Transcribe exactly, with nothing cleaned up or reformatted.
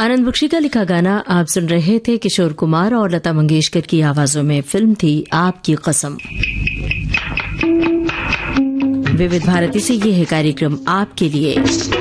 आनंद बख्शी का लिखा गाना आप सुन रहे थे किशोर कुमार और लता मंगेशकर की आवाजों में। फिल्म थी आपकी कसम। विविध भारती से ये है कार्यक्रम आपके लिए।